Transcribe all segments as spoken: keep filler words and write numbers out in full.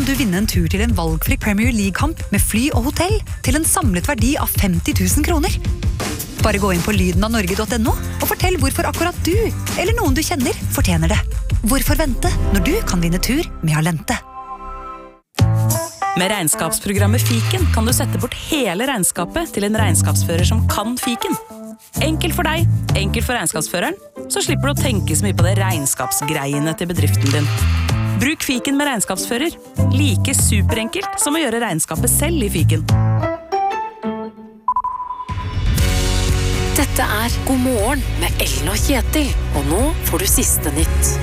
kan du vinne en tur til en valgfri Premier League-kamp med fly og hotell til en samlet verdi av femti tusen kroner. Bare gå inn på lyden av norge punktum no og fortell hvorfor akkurat du, eller noen du kjenner, fortjener det. Hvorfor vente når du kan vinne tur med Alente? Med regnskapsprogrammet Fiken kan du sette bort hele regnskapet til en regnskapsfører som kan Fiken. Enkelt for deg, enkelt for regnskapsføreren, så slipper du å tenke så mye på det regnskapsgreiene til bedriften din. Bruk Fiken med regnskapsfører. Like superenkelt som å gjøre regnskapet selv i Fiken. Dette er God morgen med Ellen og Kjetil, og nå får du siste nytt.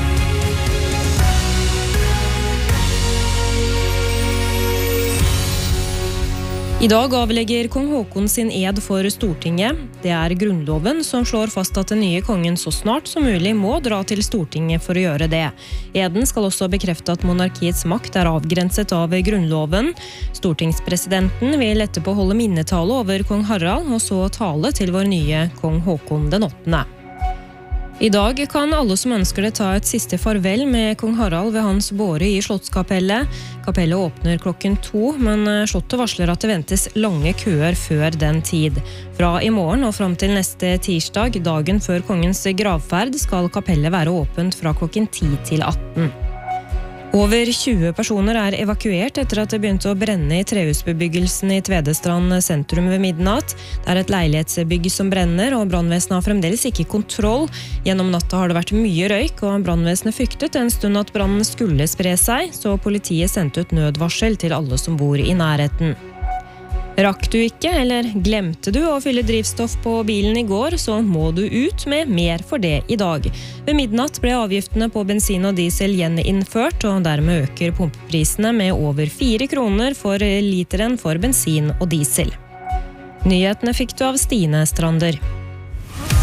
I dag avlegger kong Håkon sin ed for Stortinget. Det er grunnloven som slår fast at den nye kongen så snart som mulig må dra til Stortinget for å gjøre det. Eden skal også bekrefte at monarkiets makt er avgrenset av grunnloven. Stortingspresidenten vil etterpå holde minnetale over kong Harald, og så tale til vår nye kong Håkon den åttende. I dag kan alle som ønsker det ta et siste farvel med kong Harald ved hans båre i Slottskapellet. Kapellet åpner klokken to, men Slottet varsler at det ventes lange køer før den tid. Fra i morgen og fram til neste tirsdag, dagen før kongens gravferd, skal kapellet være åpent fra klokken ti til atten. Over tjue personer er evakuert etter at det begynte å brenne i trehusbebyggelsen i Tvedestrand sentrum ved midnatt. Det er et leilighetsbygg som brenner, og brannvesenet har fremdeles ikke kontroll. Gjennom natta har det vært mye røyk, og brannvesenet fryktet en stund at brannen skulle spre seg, så politiet sendte ut nødvarsel til alle som bor i nærheten. Rakk du ikke, eller glemte du å fylle drivstoff på bilen i går, så må du ut med mer for det i dag. Ved midnatt ble avgiftene på bensin og diesel gjeninnført, og dermed øker pumpeprisene med over fire kroner for literen for bensin og diesel. Nyhetene fikk du av Stine Strander.